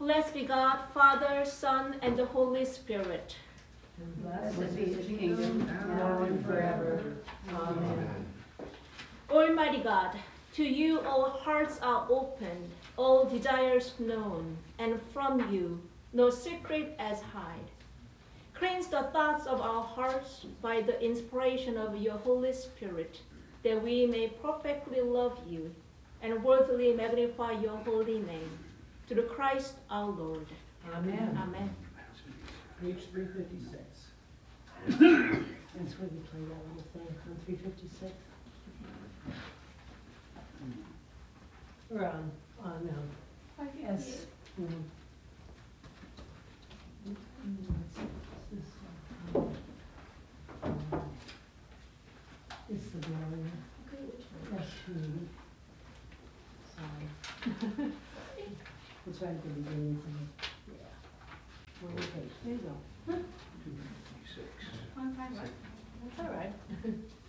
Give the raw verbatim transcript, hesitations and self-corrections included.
Blessed be God, Father, Son, and the Holy Spirit. And blessed be his kingdom, now and forever. Amen. Almighty God, to you all hearts are opened, all desires known, and from you no secret as hide. Cleanse the thoughts of our hearts by the inspiration of your Holy Spirit, that we may perfectly love you and worthily magnify your holy name. Through Christ our Lord. Amen. Amen. Page three fifty-six. That's where you play that little thing on three fifty-six. Or on, on, um, yes. Mm. Mm, what's this one? Um, It's the Gloria. That's me. Sorry. It's right at the beginning. Yeah. One page. There you go. Two fifty-six. That's all right.